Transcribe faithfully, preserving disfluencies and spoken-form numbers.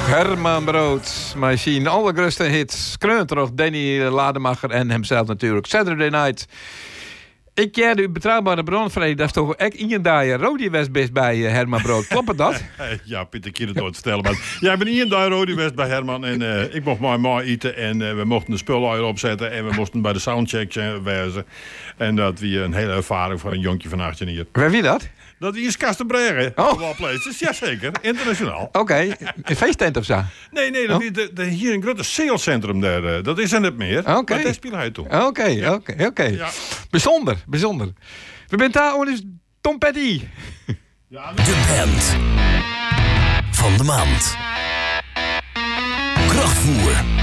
Herman Brood, machine. Allergrootste hits. Kreunterog, Danny Lademacher en hemzelf natuurlijk. Saturday Night. Ik ken de betrouwbare bron, Freddy. Dat is toch echt in je Rodi West best bij uh, Herman Brood. Klopt dat? Ja, Pieter, ik kan het nooit vertellen. Maar jij bent in daar Rodi West bij Herman. En uh, ik mocht mooi mooi eten. En uh, we mochten de spullen opzetten. En we mochten bij de soundcheck uh, wezen. En dat wie een hele ervaring voor een jonkje van achttien hier. Waar wie dat? Dat wie is Kastenbregen. Oh. Jazeker, internationaal. Oké, okay. Een feesttent of zo? Nee, nee, dat oh. is de, de, hier een grote salescentrum. Daar, uh, dat is er niet meer. Oké. Okay. Maar daar speel hij toen. Oké, oké, oké. Bijzonder, bijzonder. We zijn daar onder Tom Petty. Ja, de band van de maand. Krachtvoer.